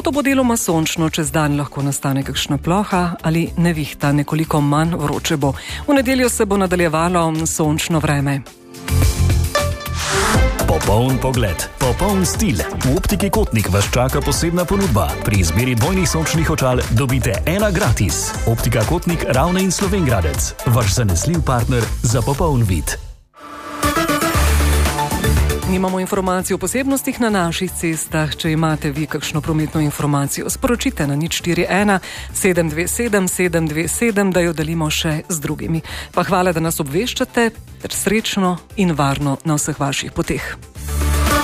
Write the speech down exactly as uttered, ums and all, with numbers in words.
soboto bo deloma sončno, čez dan lahko nastane kakšna ploha ali nevihta, nekoliko manj vroče bo. V nedeljo se bo nadaljevalo sončno vreme. Popoln pogled, popoln stil. V Optiki Kotnik vas čaka posebna ponudba. Pri izbiri dvojnih sončnih očal dobite ena gratis. Optika Kotnik, Ravne in Slovenj Gradec. Vaš zanesljiv partner za popoln vid. Nimamo informacij o posebnostih na naših cestah. Če imate vi kakšno prometno informacijo, sporočite na nič štiri ena sedem dve sedem sedem dve sedem, da jo delimo še z drugimi. Pa hvala, da nas obveščate, ter srečno in varno na vseh vaših poteh.